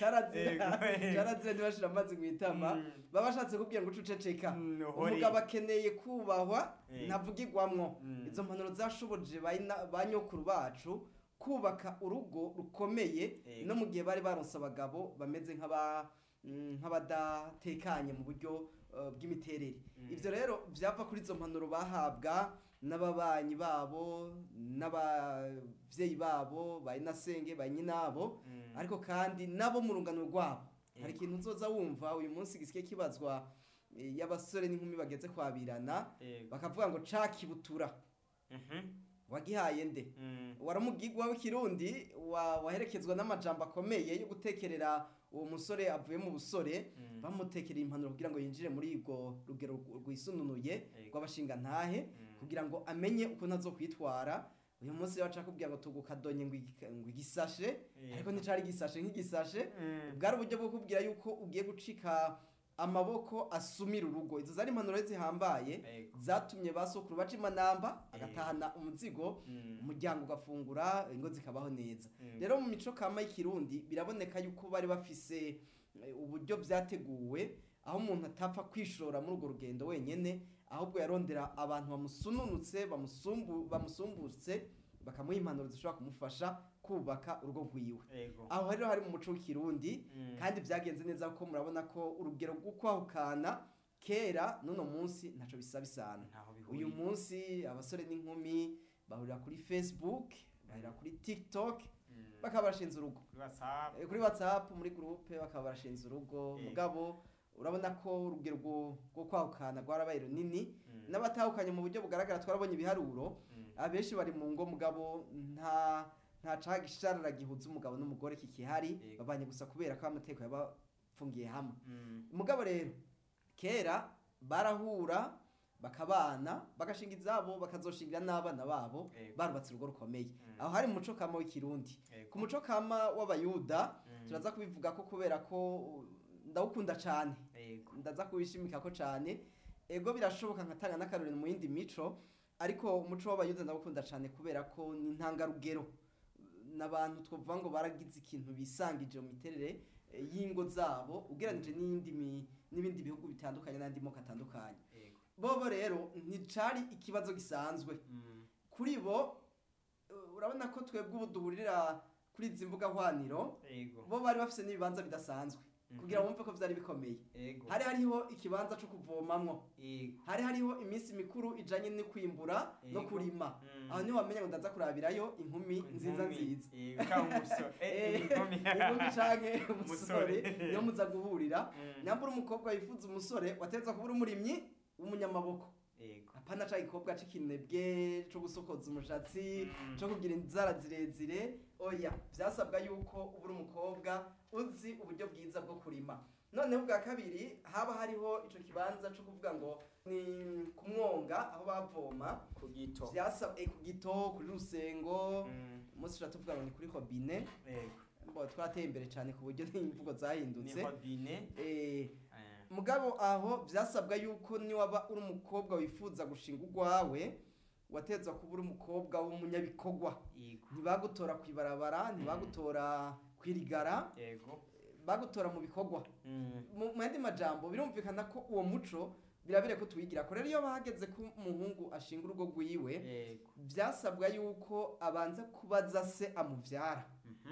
carazira ntibashira amazi mwitama baba bashatse kubwira ngo uceceka umugabo akeneye kubahwa ntavugirwamwo izo mpanuro zashoboje ba nyokuru bacu kubaka urugo rukomeye no mu gihe bari baronse abagabo bameze nk'abadatekanye mu buryo bw'imiterere ivyo rero vyava kuri izo mpanuro bahabwa n'ababanyi babo n'abavyeyi babo bayinasenge bayinabo ariko kandi nabo mu rungano rwabo hari ikintu uzoza wumva uyu munsi gisike kibazwa y'abasore n'inkumi bageze kwabirana bakavuga ngo cakibutura wagihaye nde waramugigwa w'ikirundi waherekezwa n'amajambo akomeye yo gutekerera uwo musore avuye mu busore bamutekereye impanuro kugira ngo yinjire muri urwo rugero rwisununuye rw'abashinga ntahe kugira ngo amenye uko ntazokwitwara uyu munsi baca kubwira ngo tugukadonye ngo igisashe ariko nticari gisashe nk'igisashe bwari uburyo bwo kubwira yuko ugiye gucika amaboko asumira urugo izo zari impanuro zihambaye zatumye basokuru baca imanamba agatahana umuzigo umuryango ugafungura ingo zikabaho neza rero mu mico kama y'ikirundi biraboneka yuko bari bafise uburyo vyateguwe aho umuntu atapfa kwishora muri urwo rugendo wenyene ahubwo yarondera abantu bamusununutse bamusumbutse bakamuha impanuro zishobora kumufasha kubaka urugo rwiwe aho rero hari mu muco w'ikirundi kandi vyagenze neza ko murabona ko urugero rwo kwahukana kera nuno munsi ntaco bisabisana uyu munsi abasore n'inkumi bahurira kuri Facebook bahurira kuri TikTok bakaba barashinze urugo kuri WhatsApp muri groupe bakaba barashinze urugo mugabo urabona ko urugero rwo kwahukana rwarabaye runini n'abatahukanye mu buryo bugaragara twarabonye ibiharuro abenshi bari mu ngo mugabo nta cagisharara gihuza umugabo n'umugore kikihari babanye gusa kubera ko amateko yabafungiye hamwe mugabo rero kera barahura bakabana bagashinga izabo bakazoshingira n'abana babo barubatse urugo rukomeye aho hari mu muco kama w'ikirundi ku muco kama w'abayuda turaza kubivuga ko kubera ko ndawukunda cane ndaza kubishimika ko cane ego birashoboka nkatanga n'akarorero mu yindi mico ariko umuco w'abayuda ndawukunda cane kubera ko ni ntangarugero n'abantu twovuga ngo baragize ikintu bisangije mu miterere y'ingo zabo ugeranije n'ibindi bihugu bitandukanye n'andi moko atandukanye bobo rero nticari ikibazo gisanzwe kuri bo urabona ko twebwe ubu duhurira kuri izi mbuga hwaniro bo bari bafise n'ibibanza bidasanzwe kugira wumve ko vyari bikomeye hari hariho ikibanza cyo kuvomamwo hari hariho iminsi mikuru ijanye no kwimbura no kurima aho niho wamenya ngo ndaza kurabirayo inkumi nziza inkumi canke umusore niyo muza guhurira nyambura umukobwa yifuza umusore wateza kubura umurimyi w'umunyamaboko apana ca gikobwa c'ikinebwe co gusokoza umushatsi co kugira inzara zirezire oya vyasabwa yuko ubura umukobwa uzi uburyo bwiza bwo kurima noneho bwa kabiri haba hariho ico kibanza co kuvuga ngo ni kumwonga aho bavoma ku gito vyasabwe ku gito kuri rusengo umunsi tuvuga ngo ni kuri robine mbo twateye imbere cyane ku buryo n'imvugo zahindutse ni robine mugabo aho vyasabwa yuko ni waba uri umukobwa wifuza gushinga urwawe watezwa kuba uri umukobwa w'umunyabikogwa ntibagutora kwibarabara ntibagutora kwirigara bagutora mu bikogwa mu yandi majambo birumvikana ko uwo muco birabire ko tuwigira ko rero iyo bahageze ko umuhungu ashinga urugo rwiwe vyasabwa yuko abanza kubaza se amuvyara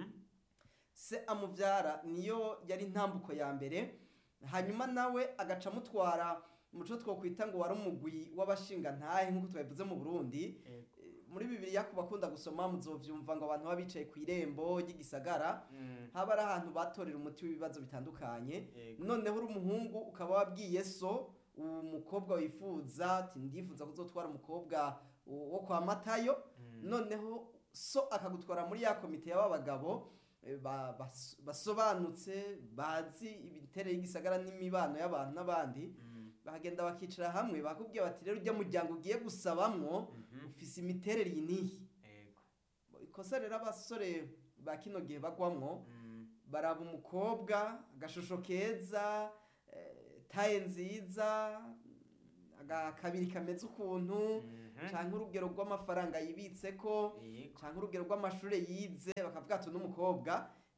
se amuvyara niyo yari intambuko ya mbere hanyuma nawe agaca mutwara muco twokwita ngo wari umugwi w'abashinga ntahe nkuko twabivuze mu Burundi muri Bibiliya kubakunda gusoma muzovyumva ngo abantu babicaye ku irembo ry'igisagara haba ari ahantu batorera umuti w'ibibazo bitandukanye noneho uri umuhungu ukaba wabwiye so umukobwa wifuza ati ndifuza kuzotwara umukobwa wo kwa Matayo noneho so akagutwara muri ya komite y'abagabo basobanutse bazi ibiterere y'igisagara n'imibano y'abantu n'abandi bahagenda bakicara hamwe bakubwiye bati rero ujya muryango ugiye gusabamwo ufise imiterere yinihi ikosa rero abasore ba kino gihe bagwamwo baraba umukobwa agashusho keza taye nziza agakabiri kameze ukuntu canke urugero rw'amafaranga yibitseko canke urugero rw'amashure yize bakavuga ati n'umukobwa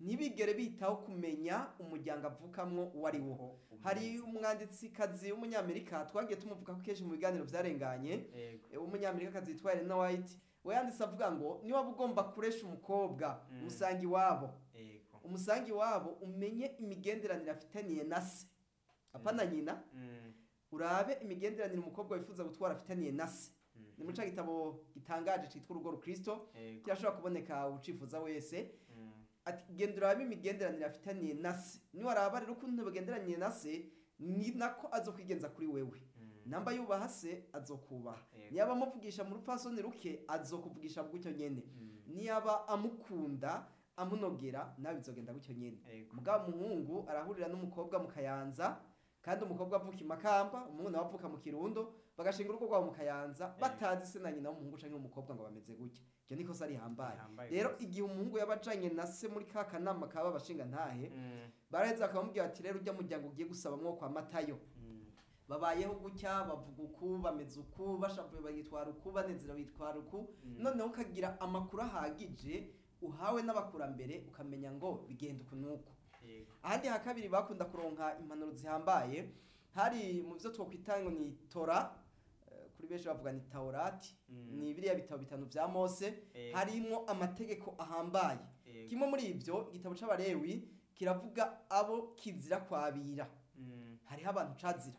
ntibigere bitaho kumenya umuryango avukamwo uwo ari wo. Hari umwanditsikazi w'umunyamerika twagiye tumuvuga ko kenshi mu biganiro vyarenganye, w'umunyamerikakazi yitwa Ellen White, we yanditse avuga ngo niba ugomba kuresha umukobwa umusangi wabo, umusangi wabo umenye imigenderanire afitaniye na se apana nyina, urabe imigenderanire umukobwa wifuza gutwara afitaniye na se. Ni muri ca gitabo gitangaje citwa Urugo Rukristo, kirashobora kuboneka ucifuza wese. Ati genda urabe imigenderanire afitaniye na se, niwaraba rero ukuntu bagenderaniye na se, ni nako azokwigenza kuri wewe. Namba yubaha se azokubaha, niyaba amuvugisha mu rupfasoni ruke azokuvugisha gutyo nyene, niyaba amukunda amunogera nawe bizogenda gutyo nyene. Mugabo umuhungu arahurira n'umukobwa mu Kayanza, kandi umukobwa avuka i Makamba, umuhungu nawe avuka mu Kirundo, bagashinga urugo rwabo mu Kayanza batazi se na nyina w'umuhungu canke umukobwa ngo bameze gutya. Icyo niko sari hambaye. Rero igihe umuhungu yabajanye na se muri ka kanama kaba bashinga ntahe, baraheza akamubwira ati rero urya muryango ugiye gusabamwo kwa Matayo, babayeho gutya, bavuga uku, bameze uku, bashavuye bagitwara uku, banezera bitwara uku. Noneho ukagira amakuru ahagije uhawe n'abakurambere, ukamenya ngo bigenda uku nuko. Ahandi hakabiri bakunda kuronka impanuro zihambaye, hari mu byo twokwita ngo ni Tora, kuri benshi bavuga ni Taurati, ni biriya bitabo bitanu vya Mose, harimo amategeko ahambaye. Kimwe muri ivyo igitabo c'Abalewi kiravuga abo kizira kwabira, hariho abantu cazira.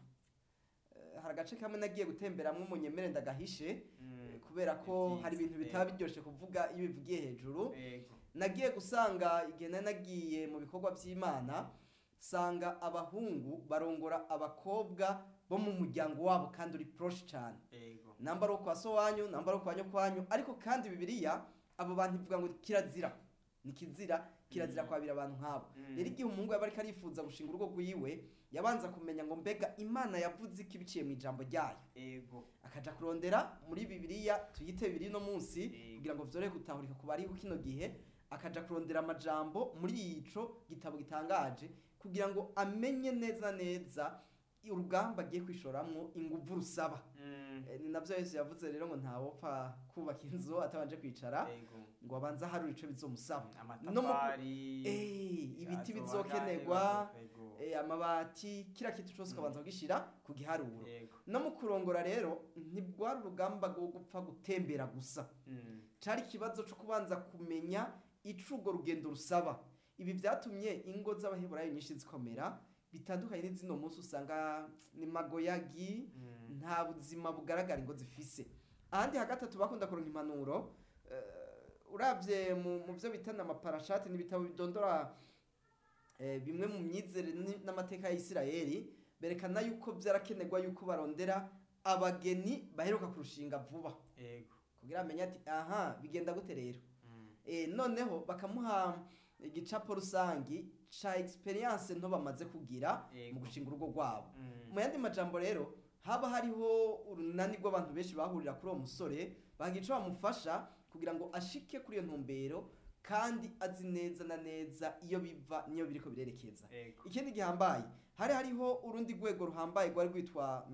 Hari agace kamwe nagiye gutemberamwo munyemere ndagahishe, kubera ko hari ibintu bitaba biryoshe kuvuga iyo bivugiye hejuru. Nagiye gusanga igihe nagiye mu bikorwa vy'Imana, sanga abahungu barongora abakobwa bo mu muryango wabo kandi uri proche cyane. Namba ro kwa so wanyu, namba ro kwa nyokwanyu, ariko kandi Bibiliya abo bantu ivuga ngo kirazira. Ni kirazira kwabira abantu nkabo. Rero igihe umuhungu yaba ariko arifuza gushinga urugo rwiwe, yabanza kumenya ngo mbega Imana yavuze iki biciye mu ijambo ryayo. Akaja kurondera muri Bibiliya, tuyite Bibiliya no munsi, kugira ngo vyore gutahurika ku bari kino gihe, akaja kurondera amajambo muri ico gitabo gitangaje, kugira ngo amenye neza neza urugamba agiye kwishoramwo inguvu rusaba. Ni navyo Yesu yavuze rero ngo ntawopfa kubaka inzu atabanje kwicara ngo abanza hari ico bizomusaba. Amatafari, ibiti bizokenerwa, amabati, kira kitu cyose kabanza kugishira ku giharuro. No mu kurongora rero ntibwari urugamba rwo gupfa gutembera gusa, cari kibazo cyo kubanza kumenya icugo rugendo rusaba. Ibi vyatumye ingo z'Abaheburayo nyinshi zikomera, bitandukanye n'izino munsi usanga ni magoyagi, nta buzima bugaragara ingo zifise. Ahandi hagatatu bakunda kuronka impanuro, uravye mu byo bitana amaparashati n'ibitabo bidondora bimwe mu myizere n'amateka ya Isirayeli, berekana yuko byarakenerwa yuko barondera abageni baheruka kurushinga vuba, kugira amenye ati aha bigenda gute rero. Noneho bakamuha igicapo rusangi cha experience nto bamaze kugira mu gushinga urugo rwabo. Mu yandi majambo rero haba hariho urunani rw'abantu benshi bahurira kuri uwo musore, bagica bamufasha kugira ngo ashike kuri iyo ntumbero, kandi azi neza na neza iyo biva niyo biriko birerekeza. Ikindi gihambaye, hariho urundi rwego ruhambaye rwari rwitwa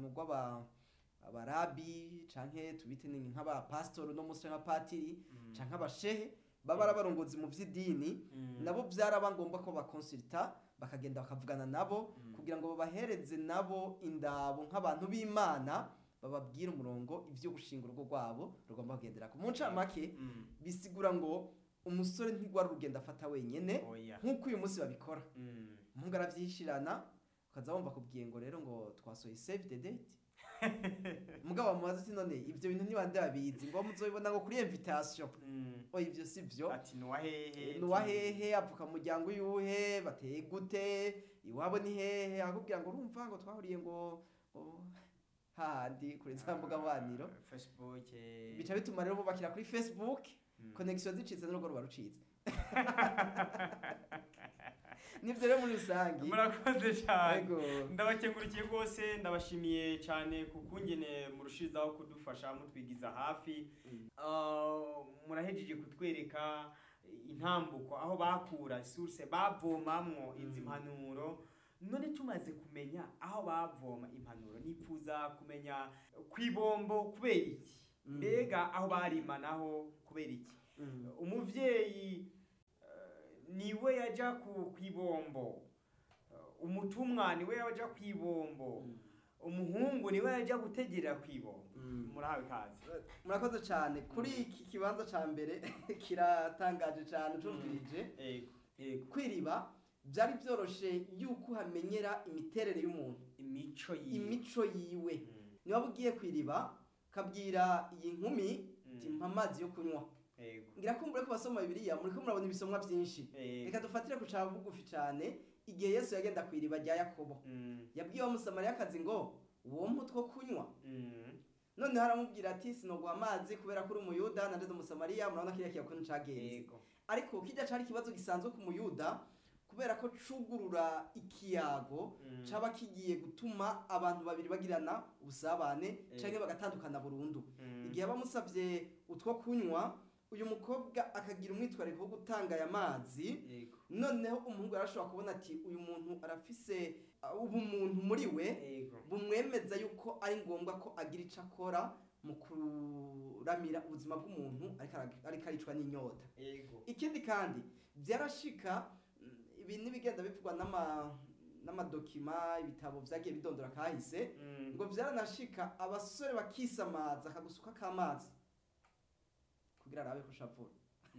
abarabi canke tubite nk'aba pastor no musi canke patiri canke abashehe, baba abarongozi mu vy'idini. Nabo byaraba ngombwa ko bakonsulta, bakagenda bakavugana nabo kugira ngo babahereze nabo indabo nk'abantu b'Imana, bababwira umurongo ivyo gushinga urugo rwabo rugomba kugendera ku munca make. Bisigura ngo umusore ntigwara urugendo afata wenyene nk'uko uyu munsi babikora. Umuhungu aravyishirana, ukaza wumva kubwiye ngo rero ngo twasoye save the date. Mugabo mubaza ati none ivyo bintu nibande babizi ngo muzobibona ngo kuri invitation. Ivyo sivyo. Ati nuwahehe, nuwahehe, avuka mu muryango yuhe, bateye gute, iwabo ni hehe, akubwira ngo urumva ngo twahuriye ngo handi kuri za mbuga nkoranyambaga Facebook, bica bituma rero bubakira kuri Facebook, connection zicitse n'urugo ruba rucitse. Nivyo rero muri rusangi. Murakoze cyane, ndabakengurikiye rwose, ndabashimiye cyane kukungene murushirizaho kudufasha mutwigiza hafi. Murahejeje kutwereka intambuko aho bakura source bavomamwo izi mpanuro. None tumaze kumenya aho bavoma impanuro, nipfuza kumenya kwibombo kubera iki, mbega aho barimanaho kubera iki. Umuvyeyi niwe yaja kwibombo, umutumwa niwe yaja kwibombo, umuhungu niwe yaja gutegera kwibombo. Murahawe ikaze. Murakoze cyane kuri iki kibanza ca mbere kiratangaje cyane cumvirije. Yego. Kwiriba byari byoroshe yuko hamenyera imiterere y'umuntu, imico yiwe. Niba ugiye kwiriba kabwira iyi nkumi timpa amazi yo kunywa. Ngira ko muri ko basoma Bibiliya muri ko murabona ibisomwa byinshi. Reka dufatire ku ca bugufi cyane igihe Yesu yagenda kwiriba rya Yakobo. Yabwiye wa Musamariyakazi ngo wompa utwo kunywa. None haramubwira ati sinoguha amazi kubera ko uri umuyuda nande Musamariya. Murabona kiriya kiyakuntu cagenze. Ariko kijya cari kibazo gisanzwe ku muyuda kubera ko cugurura ikiyago caba kigiye gutuma abantu babiri bagirana ubusabane canke bagatandukana burundu. Igihe bamusavye utwo kunywa uyu mukobwa akagira umwitwariko wo gutanga aya mazi, noneho umuhungu arashobora kubona ati uyu muntu arafise ubumuntu muri we bumwemeza yuko ari ngombwa ko agira ico akora mu kuramira ubuzima bw'umuntu ariko aricwa n'inyota. Ikindi kandi byarashika ibi nibigenda bivugwa n'amadokima ibitabo vyagiye bidondora kahise ngo vyaranashika abasore bakisamaza akagusuka k'amazi kugira arabe ko shapura.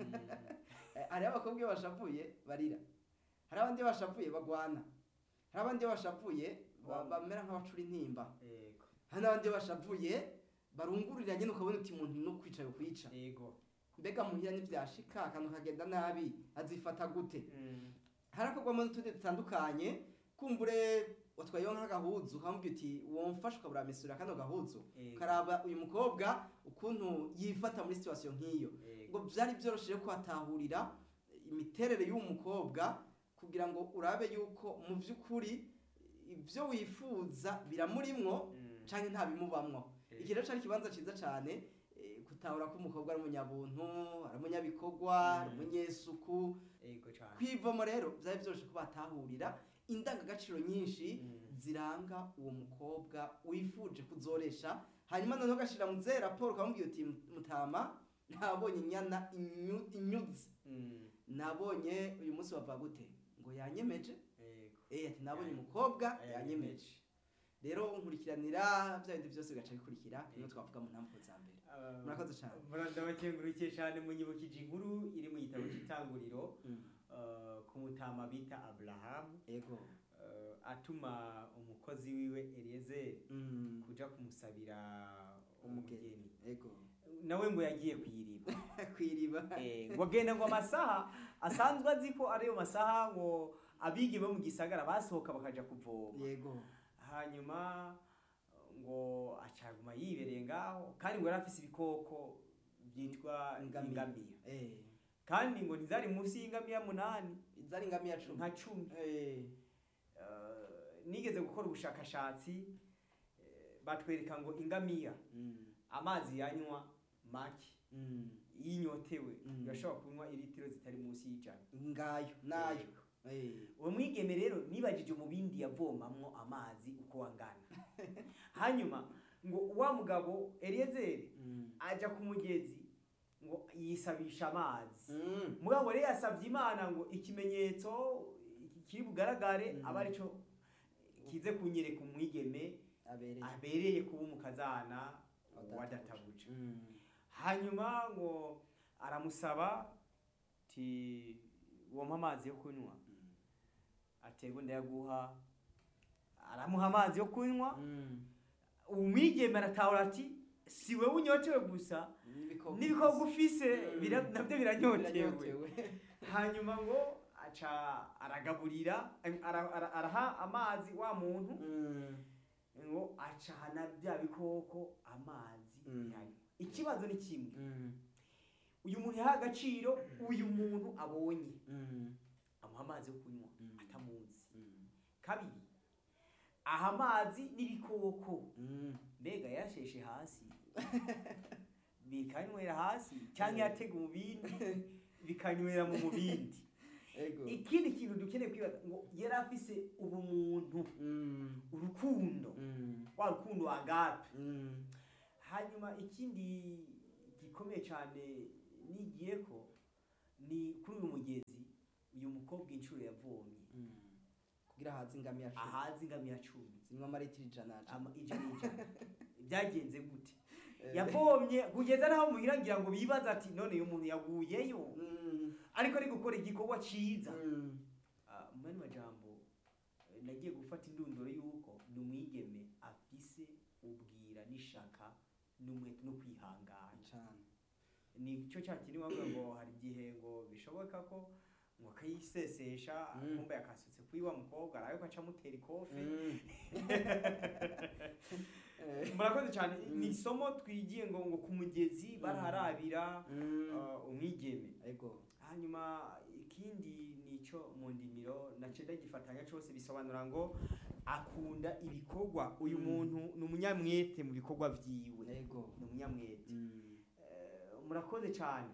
Hari abakobwa bashapuye barira, hari abandi bashapuye bagwana, hari abandi bashapuye bamera nk'abacura intimba, hari n'abandi bashapuye barungurira nyine ukabona uti umuntu no kwica yo kwica. Mbega muhira n'ivyashika akantu kagenda nabi azifata gute? Harakorwamo n'utundi dutandukanye kumbure watwayeho nk'agahuzu ukamubwira uti womfasha ukabura mesura kano gahuzu karaba uyu mukobwa ukuntu yifata muri situation nk'iyo. Ngo byari byoroshe ko atahurira imiterere y'uwo mukobwa kugira ngo urabe yuko mu by'ukuri ibyo wifuza biramurimwo canke nta bimubamwo. Iki rero cari kibanza ciza cyane gutahura ko umukobwa ari umunyabuntu, ari umunyabikorwa, ari umunyesuku. Kwivomo rero byari byoroshe ko batahurira indangagaciro nyinshi ziranga uwo mukobwa wifuje kuzoresha. Hanyuma noneho gashira mu zera raporo kamubwiye uti mutama nabonye inyana inyuzi, nabonye uyu munsi bava gute ngo yanyemeje. Ati nabonye umukobwa yanyemeje. Rero nkurikiranira bya bindi byose bigaca bikurikira niyo twavuga mu ntambwe za mbere. Murakoze cyane. Ndabakengurukiye cyane munyibukije inkuru iri mu gitabo cy'itanguriro ku mutama bita Abrahamu. Atuma umukozi wiwe Eliezer kuja kumusabira umugeni. Nawe ngo yagiye kwiriba. Ngo agenda ngo amasaha asanzwe azi ko ariyo masaha ngo abige bo mu gisagara basohoka bakaja kuvoma. Hanyuma ngo acaguma yibereye ngaho kandi ngo yarafise ibikoko byitwa ingamiya. Kandi ngo ntizari munsi y'ingamiya 8, zari ingamiya 10 nka 10. Nigeze gukora ubushakashatsi batwereka ngo ingamiya amazi yanywa make yinyotewe urashobora kunywa ilitiro zitari munsi y'ijana ngayo nayo. Uwo mwigeme rero nibajije mu bindi yavomamwo amazi uko wangana. Hanyuma ngo wa mugabo Eliezer aja ku mugezi ngo yisabisha amazi. Mugabo rero yasabye Imana ngo ikimenyetso kiri bugaragare abarico kize kunyereka umwigeme abereye kuba umukazana wadatabuje. Hanyuma ngo aramusaba ti wompa amazi yo kunywa. Atego ndayaguha. Aramuha amazi yo kunywa. Umwigeme aratahura ati si wewe unyotewe gusa n'ibikoko ufise nabyo biranyotewe. Hanyuma ngo aca aragaburira araha amazi wa muntu ngo acana bya bikoko amazi yani. Ikibazo ni kimwe. Uyu muntu yaha agaciro uyu muntu abonye amuha amazi yo kunywa atamuzi. Kabiri aha amazi n'ibikoko mbega yasheshe hasi bikanywera hasi cyangwa yatega umubindi bikanywera mu mubindi. Ikindi kintu dukeneye kwibaza ngo yarafise ubumuntu urukundo wa rukundo agape. Hanyuma ikindi gikomeye cyane nigiye ko ni kuri uyu mugezi uyu mukobwa inshuro yavomye kugira ahaze ingamiya 10 ahaze ingamiya 10 zinywa amaritiro ijana byagenze gute yavomye kugeza naho muhiragira ngo bibaza ati none uyu muntu yaguyeyo ariko ari gukora igikorwa ciza mani majambo nagiye gufata indunduro yuko ni umwigeme afise ubwira n'ishaka n'umwete no kwihangana cyane nicyo cyakiri wamwe ngo hari gihe ngo bishoboka ko ngo kayisesesha kumbe yakasutse kuri wa mukobwa arayo kaca mutera ikofi murakoze cyane ni isomo twigiye ngo ku mugezi baraharabira umwigeme ego hanyuma ikindi nico mu ndimiro nace ndagifatanya cyose bisobanura ngo akunda ibikorwa uyu muntu ni umunyamwete mu bikorwa vyiwe ego ni umunyamwete murakoze cyane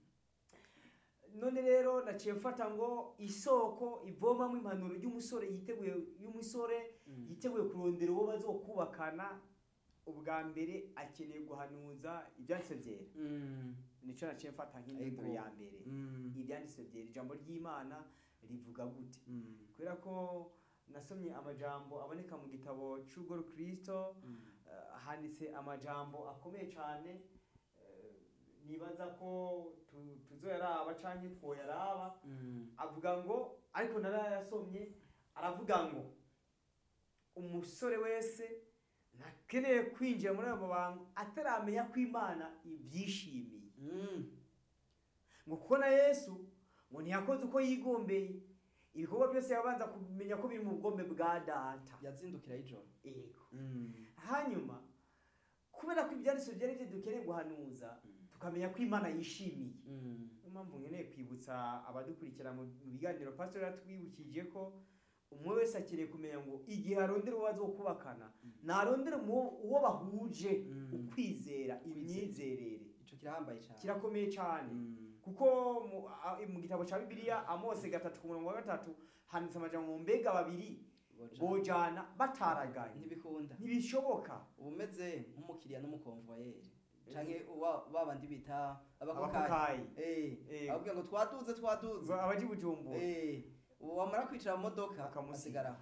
none rero naciye mfata ngo isoko ivomamo impanuro y'umusore yiteguye kurondera uwo bazokubakana ubwa mbere akeneye guhanuza ibyanditse byera nico naciye mfata nk'indunduro ya mbere ibyanditse byera ijambo ry'Imana rivuga gute kubera ko nasomye amajambo aboneka mu gitabo cy'Urwo Kristo handitse amajambo akomeye cyane nibaza ko tuzoyaraba canke twoyaraba avuga ngo ariko narayasomye aravuga ngo umusore wese nakeneye kwinjira muri ayo mabanga ataramenya ko Imana ibyishimiye ngo kuko na Yesu ngo ntiyakoze uko yigombeye ibikorwa byose yabanza kumenya ko biri mu bugombe bwa data yazindukira ijoro yego hanyuma kubera ko ibyanditswe byari byo dukeneye guhanuza tukamenya ko Imana yishimiye impamvu nkeneye kwibutsa abadukurikira mu biganiro pastor yatwibukije ko umwe wese akeneye kumenya ngo igihe arondera uwo bazokubakana narondera uwo bahuje ukwizera imyizerere ico kirahambaye cyane kirakomeye cyane kuko mu gitabo cya Bibiliya Amose 3:3 handitse amajambo mbega babiri bojana bataraganye ntibishoboka ubumeze nk'umukiriya n'umukonvoyeri canke babandi bita abakokayi ababwira ngo twaduze abaji Bujumbura wamara kwicara mu modoka akamusigara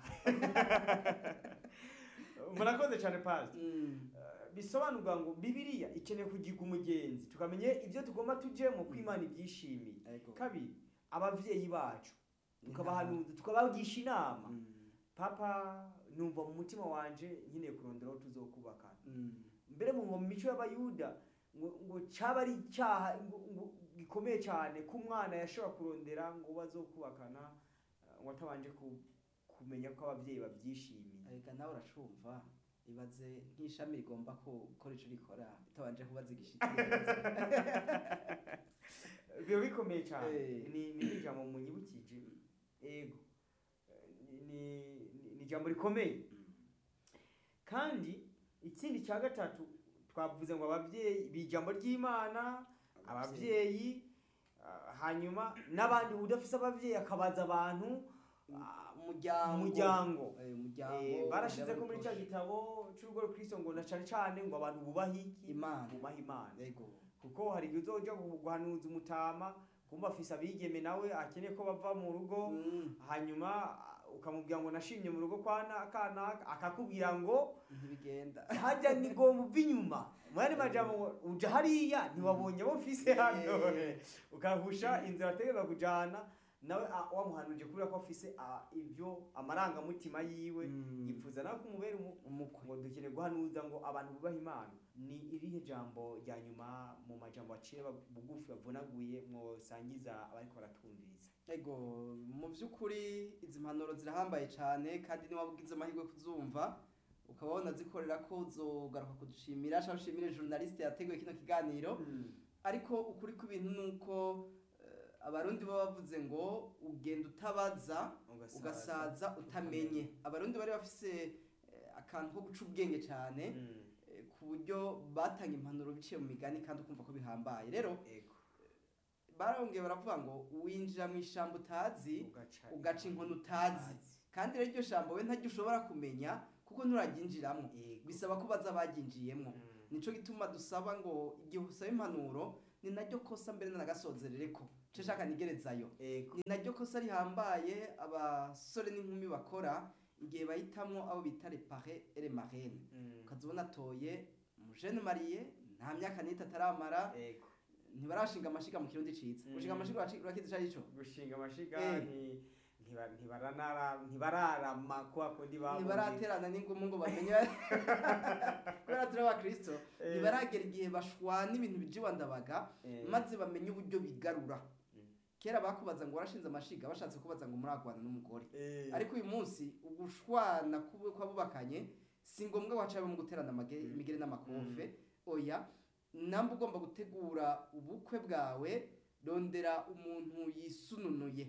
murakoze cyane pastor bisobanurwa ngo Bibiliya ikeneye kugiga umugenzi tukamenye ibyo tugomba tuje mu kwimana ibyishimiye kabiri abavyeyi bacu tukabahanuza tukabagisha inama papa numva mu mutima wanje nkeneye kurondera aho tuzokubakana mbere mu mico y'abayuda ngo cyaba ari icyaha ngo gikomeye cyane ko umwana yashobora kurondera ngo bazokubakana ngo atabanje kumenya ko abavyeyi babyishimiye ariko nawe uracumva ibaze nk'ishami rigomba gukora ico rikora bitabanje kubaza igishitsi biba bikomeye cyane ni ijambo munyibukije ego ni ijambo rikomeye kandi ikindi cya gatatu twavuze ngo abavyeyi bijambo ry'Imana abavyeyi hanyuma nabandi udafise abavyeyi akabaza abantu umuryango barashize ko muri cya gitabo cy'Urwo Kristo ngo na cyane ngo abantu bubaha Imana kuko hari igihe uzoja guhanuza umutama kumva afise abigeme nawe akeneye ko bava mu rugo hanyuma ukamubwira ngo nashimye mu rugo kwana kana akakubwira ngo ntibigenda hajya nigomba uvinyuma mwari majambo uja hariya ntiwabonye bo mfise hano ukahusha inzira ategeka kujana nawe wamuhanuje kubera ko afise ivyo amaranga mutima yiwe yipfuza nawe kumubera umukwe ngo dukeneye guhanuza ngo abantu bubaha Imana ni irihe jambo rya nyuma mu majambo aciye bugufi bavunaguye mwosangiza abariko baratumviriza ego mu by'ukuri izi mpanuro zirahambaye cyane kandi ni wabugize amahirwe kuzumva ukaba wanazikorera ko uzogaruka kudushimira cyangwa ushimire journaliste yateguye kino kiganiro ariko ukuri ku bintu nuko abarundi baba bavuze ngo ugenda utabaza ugasaza utamenye abarundi bari bafise akantu ko guca ubwenge cyane ku buryo batanga impanuro biciye mu migani kandi ukumva ko bihambaye rero barongeye baravuga ngo winjira mu ishambo utazi ugaca inkono utazi kandi rero iryo shambo we ntaryo ushobora kumenya kuko nturaginjiramo bisaba ko baza baginjiyemo nico gituma dusaba ngo igihe usaba impanuro ni naryo kosa mbere n'agasozerereko ceshaka nigerezayo Ego. ni naryo kosa rihambaye abasore n'inkumi bakora igihe bahitamwo abo bita les parrains et les marraines ukazibona atoye umujene mariye nta myaka n'itatu ataramara Ego. ntibarashinga amashiga mu kirundi ciza gushinga amashiga urakizi ico arico Gushinga amashiga ntibararama kwa kundi bavuze. ntibaraterana n'ingumu ngo bamenye kubera turi abakristo ntibaragera igihe bashwana ibintu bijiwa ndabaga maze bamenye uburyo bigarura kera bakubaza ngo warashinze amashiga bashatse kubaza ngo muragwana n'umugore ariko uyu munsi ugushwana kwabubakanye si ngombwa wacaye mu guterana imigere n'amakofe oya namba ugomba gutegura ubukwe bwawe rondera umuntu yisununuye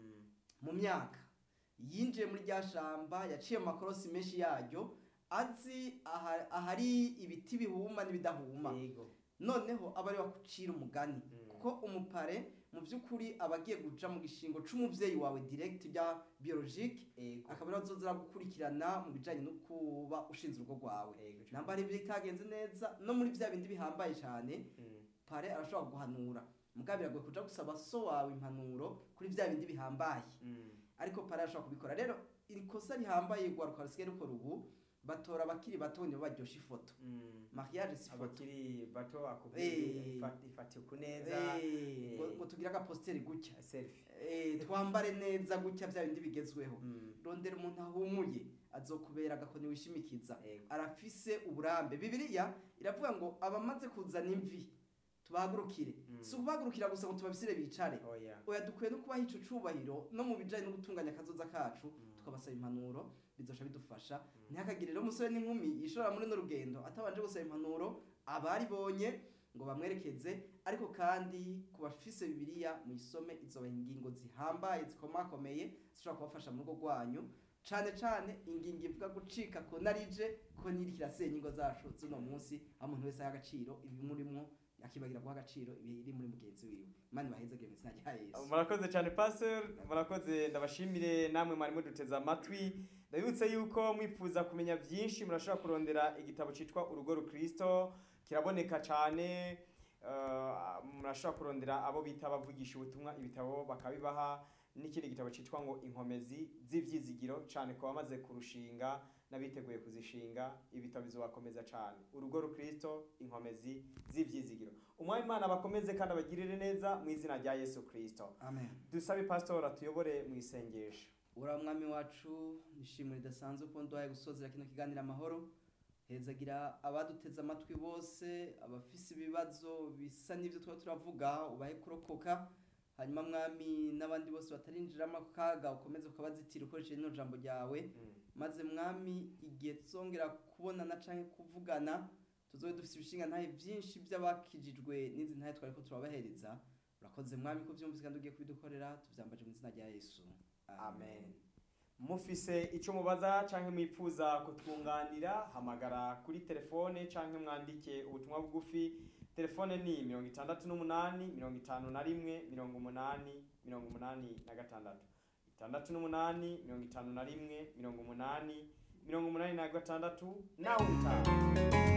mu myaka yinjiye muri rya shamba yaciye amakorosi menshi yaryo azi ahari ibiti bihuma n'ibidahuma noneho aba ari wakucira umugani kuko umupare mu by'ukuri abagiye guca mu gishingo c'umuvyeyi wawe direct bya biologique akaba ari azozira gukurikirana mu bijanye no kuba ushinze urugo rwawe namba ari bitagenze neza no muri vya bindi bihambaye cyane pare arashobora guhanura mugabira gwe kuja gusaba so wawe impanuro kuri vya bindi bihambaye ariko pare arashobora kubikora rero ikosa rihambaye gwaruka rusigaye rukora ubu batora abakiri bato nibo baryosha ifoto mariage si foto abakiri bato akubwiye ifati kuneza ngo tugira aga poster gutya selfie twambare neza gutya bya bindi bigezweho rondera umuntu ahumuye azokubera agakoni wishimikiza arafise uburambe bibiliya iravuga ngo abamaze kuzana imvi tubagurukire si kubagurukira gusa ngo tubabisire bicare oya dukwiye no kubaha ico cubahiro no mu bijanye no gutunganya akazoza kacu tukabasaba impanuro bizosha bidufasha ntihakagire rero umusore n'inkumi yishora muri no rugendo atabanje gusaba impanuro abari bonye ngo bamwerekeze ariko kandi kubafise bibiliya muyisome izoba ingingo zihambaye zikomakomeye zishobora kubafasha mu rugo rwanyu cane ingingo ivuga gucika ko narije ko nirikira senya ingo zacu zino munsi aho umuntu wese y'agaciro ibimurimwo akibagira guha agaciro ibiri muri mugenzi wiwe Imana bahezagire mu izina rya Yesu. Murakoze cyane pastor, murakoze ndabashimire namwe mwari muduteza amatwi. Ndabibutse yuko mwifuza kumenya byinshi murashobora kurondera igitabo citwa Urugo Rukristo kiraboneka cyane. Murashobora kurondera abo bita bavugisha ubutumwa ibitabo bakabibaha n'ikindi gitabo citwa ngo Inkomezi z'ivyizigiro cyane ko bamaze kurushinga nabiteguye kuzishinga ibitabo bizobakomeza cyane. Urugo Rukristo Inkomezi z'ivyizigiro. Umwami Imana bakomeze kandi abagirire neza mu izina rya Yesu Kristo. Amen. Dusabe pastor atuyobore mu isengesho. Ura mwami wacu nishimwe ridasanzwe ko ndwaye gusozera kino kiganira amahoro. Hezagira abaduteza amatwi bose abafise ibibazo bisa n'ivyo turavuga ubahe kurokoka. Hanyuma mwami n'abandi bose batarinjira amakaga ukomeze ukabazitira ukoresheje no jambo ryawe maze mwami igihe tuzongera kubonana canke kuvugana tuzobe dufise ibishinga ntahe byinshi by'abakijijwe n'izi ntahe twari ko turabahereza urakoze mwami ko byumvise kandi ugiye kubidukorera tuvyambaje mu izina rya Yesu amen. Mufise ico mubaza canke mwipfuza kutwunganira hamagara kuri telefone canke mwandike ubutumwa bugufi. Telefone ni 68 51 80 86 68 51 80 86 nawe utaha.